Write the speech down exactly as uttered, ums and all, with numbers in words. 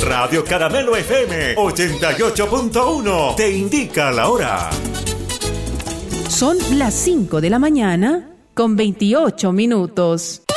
Radio Caramelo F M ochenta y ocho punto uno te indica la hora. Son las cinco de la mañana con veintiocho minutos.